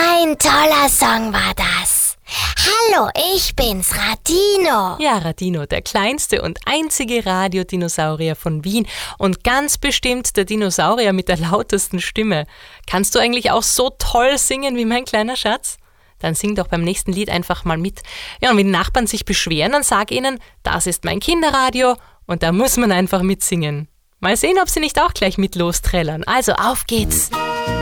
Ein toller Song war das. Hallo, ich bin's, Radino. Ja, Radino, der kleinste und einzige Radiodinosaurier von Wien und ganz bestimmt der Dinosaurier mit der lautesten Stimme. Kannst du eigentlich auch so toll singen wie mein kleiner Schatz? Dann sing doch beim nächsten Lied einfach mal mit. Ja, und wenn die Nachbarn sich beschweren, dann sag ihnen, das ist mein Kinderradio und da muss man einfach mitsingen. Mal sehen, ob sie nicht auch gleich mit losträllern. Also, auf geht's!